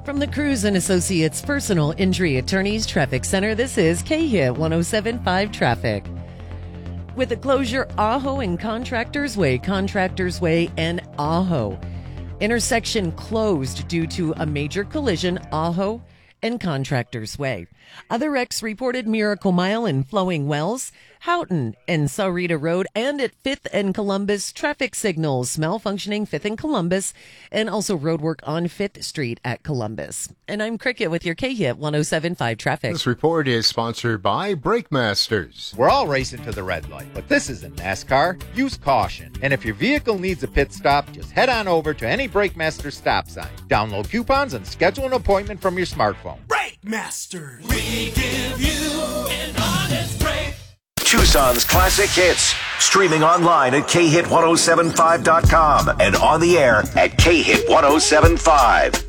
From the Cruz and Associates Personal Injury Attorneys Traffic Center, this is KHIT 107.5 Traffic. With the closure, Ajo and Contractors Way and Ajo. Intersection closed due to a major collision, Ajo and Contractors Way. Other wrecks reported Miracle Mile and Flowing Wells, Houghton and Sahuarita Road, and at 5th and Columbus. Traffic signals malfunctioning 5th and Columbus, and also roadwork on 5th Street at Columbus. And I'm Cricket with your KHIT 107.5 Traffic. This report is sponsored by Brake Masters. We're all racing to the red light, but this isn't NASCAR. Use caution. And if your vehicle needs a pit stop, just head on over to any Brake Masters stop sign. Download coupons and schedule an appointment from your smartphone. Brake Masters. We give you an honest break. Tucson's classic hits. Streaming online at khit1075.com and on the air at KHIT 1075.